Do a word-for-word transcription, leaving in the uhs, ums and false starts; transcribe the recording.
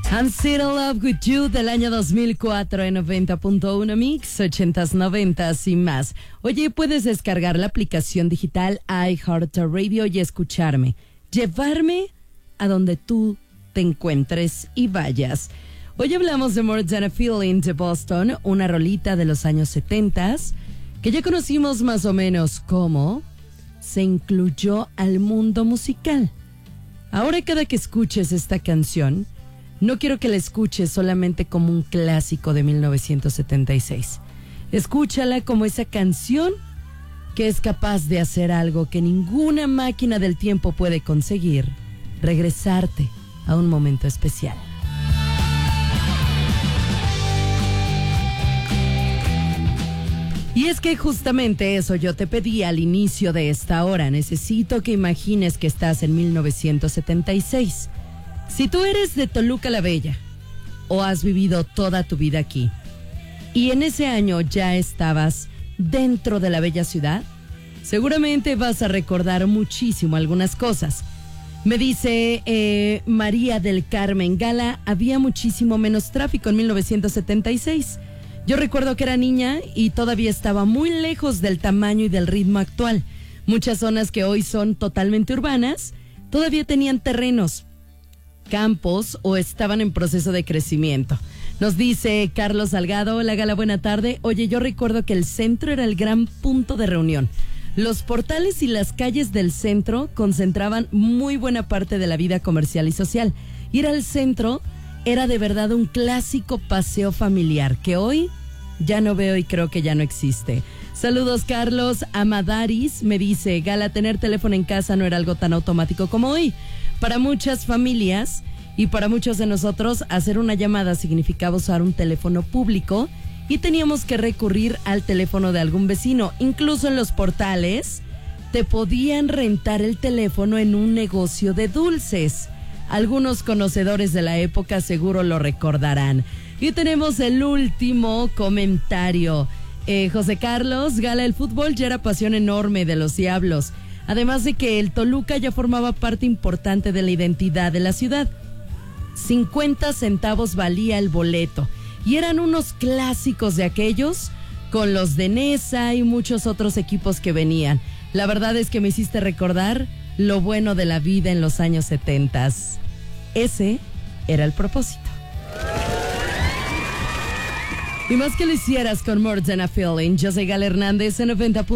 I'm Still in Love with You del año dos mil cuatro en noventa punto uno Mix, ochentas, noventas y más. Oye, puedes descargar la aplicación digital iHeartRadio y escucharme, llevarme a donde tú te encuentres y vayas. Hoy hablamos de More Than a Feeling de Boston, una rolita de los años setentas, que ya conocimos más o menos cómo se incluyó al mundo musical. Ahora cada que escuches esta canción, no quiero que la escuches solamente como un clásico de mil novecientos setenta y seis. Escúchala como esa canción que es capaz de hacer algo que ninguna máquina del tiempo puede conseguir: regresarte a un momento especial. Y es que justamente eso yo te pedí al inicio de esta hora. Necesito que imagines que estás en mil novecientos setenta y seis. Si tú eres de Toluca la Bella o has vivido toda tu vida aquí y en ese año ya estabas dentro de la bella ciudad, seguramente vas a recordar muchísimo algunas cosas. Me dice eh, María del Carmen Gala, había muchísimo menos tráfico en mil novecientos setenta y seis. Yo recuerdo que era niña y todavía estaba muy lejos del tamaño y del ritmo actual. Muchas zonas que hoy son totalmente urbanas todavía tenían terrenos, campos o estaban en proceso de crecimiento. Nos dice Carlos Salgado, hola Gala, buena tarde. Oye, yo recuerdo que el centro era el gran punto de reunión. Los portales y las calles del centro concentraban muy buena parte de la vida comercial y social. Ir al centro era de verdad un clásico paseo familiar que hoy ya no veo y creo que ya no existe. Saludos, Carlos. Amadaris me dice, Gala, tener teléfono en casa no era algo tan automático como hoy. Para muchas familias y para muchos de nosotros, hacer una llamada significaba usar un teléfono público y teníamos que recurrir al teléfono de algún vecino. Incluso en los portales te podían rentar el teléfono en un negocio de dulces. Algunos conocedores de la época seguro lo recordarán. Y tenemos el último comentario. Eh, José Carlos, Gala, el fútbol ya era pasión enorme de los Diablos. Además de que el Toluca ya formaba parte importante de la identidad de la ciudad. cincuenta centavos valía el boleto. Y eran unos clásicos de aquellos con los de Nesa y muchos otros equipos que venían. La verdad es que me hiciste recordar lo bueno de la vida en los años setentas. Ese era el propósito. Y más que lo hicieras con More Than a Feeling, yo soy Gala Hernández en noventa.